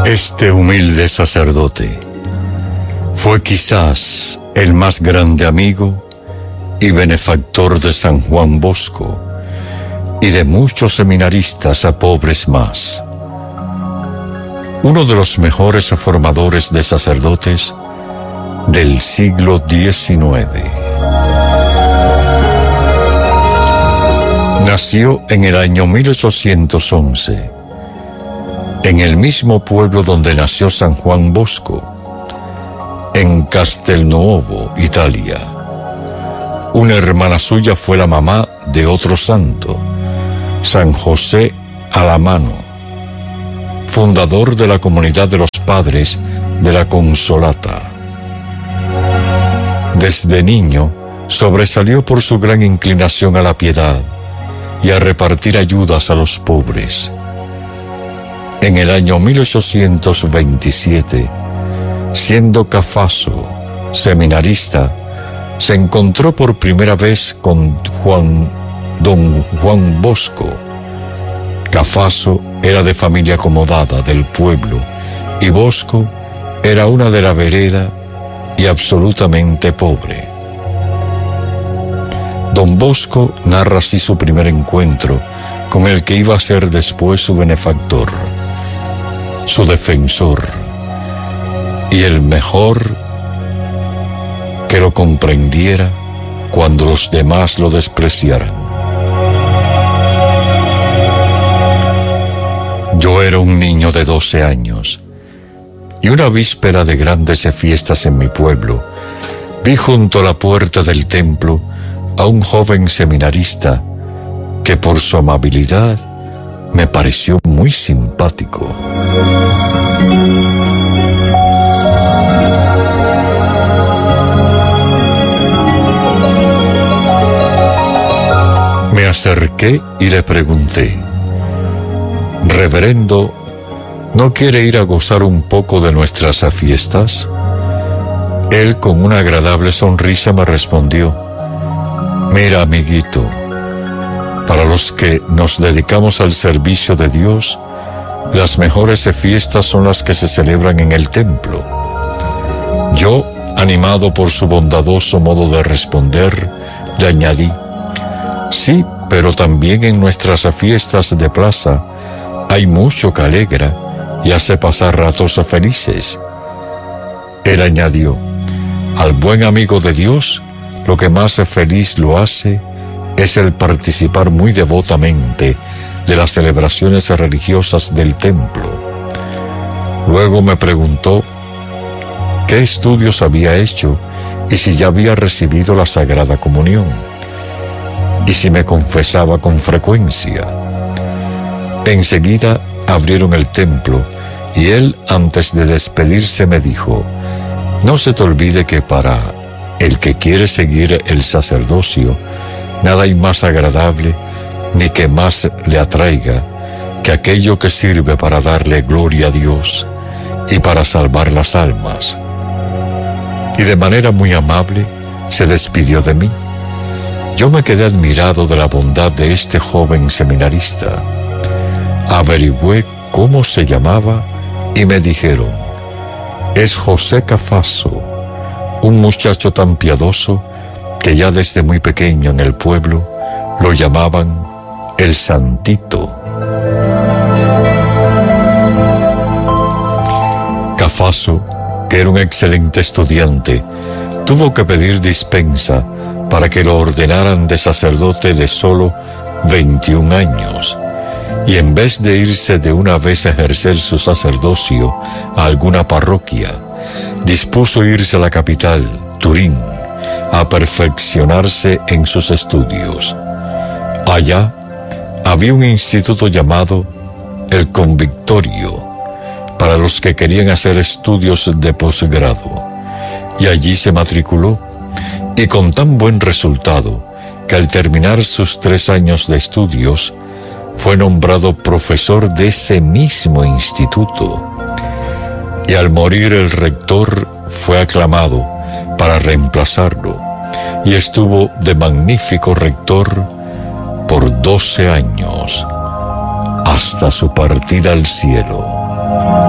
Este humilde sacerdote fue quizás el más grande amigo y benefactor de San Juan Bosco y de muchos seminaristas a pobres más. Uno de los mejores formadores de sacerdotes del siglo XIX. Nació en el año 1811, en el mismo pueblo donde nació San Juan Bosco, en Castelnuovo, Italia. Una hermana suya fue la mamá de otro santo, San José Alamano, fundador de la comunidad de los padres de la Consolata. Desde niño sobresalió por su gran inclinación a la piedad y a repartir ayudas a los pobres. En el año 1827, siendo Cafaso seminarista, se encontró por primera vez con don Juan Bosco. Cafaso era de familia acomodada del pueblo y Bosco era una de la vereda y absolutamente pobre. Don Bosco narra así su primer encuentro con el que iba a ser después su benefactor, su defensor y el mejor, que lo comprendiera cuando los demás lo despreciaran. Yo era un niño de 12 años y una víspera de grandes fiestas en mi pueblo vi junto a la puerta del templo a un joven seminarista que por su amabilidad me pareció muy simpático. Me acerqué y le pregunté: «Reverendo, ¿no quiere ir a gozar un poco de nuestras fiestas?». Él, con una agradable sonrisa, me respondió: «Mira, amiguito, para los que nos dedicamos al servicio de Dios, las mejores fiestas son las que se celebran en el templo». Yo, animado por su bondadoso modo de responder, le añadí: «Sí, pero también en nuestras fiestas de plaza hay mucho que alegra y hace pasar ratos felices». Él añadió: «Al buen amigo de Dios, lo que más feliz lo hace es el participar muy devotamente de las celebraciones religiosas del templo». Luego me preguntó qué estudios había hecho y si ya había recibido la Sagrada Comunión, y si me confesaba con frecuencia. Enseguida abrieron el templo y él, antes de despedirse, me dijo: «No se te olvide que para el que quiere seguir el sacerdocio, nada hay más agradable ni que más le atraiga que aquello que sirve para darle gloria a Dios y para salvar las almas». Y de manera muy amable se despidió de mí. Yo me quedé admirado de la bondad de este joven seminarista. Averigüé cómo se llamaba y me dijeron: «Es José Cafaso, un muchacho tan piadoso que ya desde muy pequeño en el pueblo lo llamaban el Santito». Cafaso, que era un excelente estudiante, tuvo que pedir dispensa para que lo ordenaran de sacerdote de solo 21 años, y en vez de irse de una vez a ejercer su sacerdocio a alguna parroquia, dispuso irse a la capital, Turín, a perfeccionarse en sus estudios. Allá había un instituto llamado el Convictorio para los que querían hacer estudios de posgrado, y allí se matriculó, y con tan buen resultado que al terminar sus 3 años de estudios fue nombrado profesor de ese mismo instituto, y al morir el rector fue aclamado para reemplazarlo, y estuvo de magnífico rector por 12 años, hasta su partida al cielo.